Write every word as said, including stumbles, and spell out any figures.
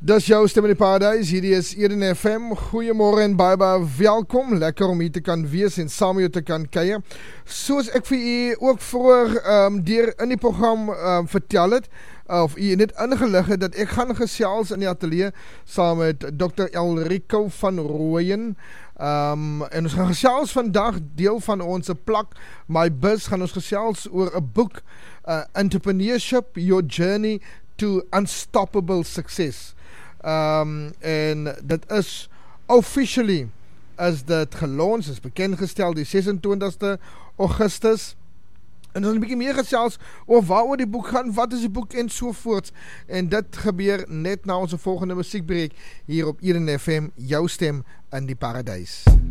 Dis jou stem in die paradijs, hierdie is Eden F M, goeiemorgen en baie baie welkom, lekker om hier te kan wees en saam met jou te kan kuier. Soos ek vir u ook vroeër um, deur in die program um, vertel het, uh, of u net ingelig het, dat ek gaan gesels in die atelier saam met dokter Elrico van Rooyen. Um, en ons gaan gesels vandag, deel van ons plak My Biz, gaan ons gesels oor 'n boek, uh, Entrepreneurship, Your Journey to Unstoppable Success. Um, en dit is officially is dit gelons, is bekendgestel die ses en twintigste Augustus. En ons 'n bietjie meer gesels oor waaroor die boek gaan, wat is die boek en sovoorts. En dit gebeur net na ons volgende musiekbreek hier op Eden F M, jou stem in die paradijs.